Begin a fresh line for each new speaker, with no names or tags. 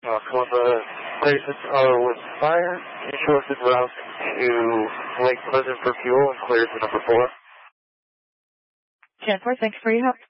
Columbia patients are with fire. Insurance route to Lake Pleasant for fuel and cleared to number 4.
10-4, thanks for your help.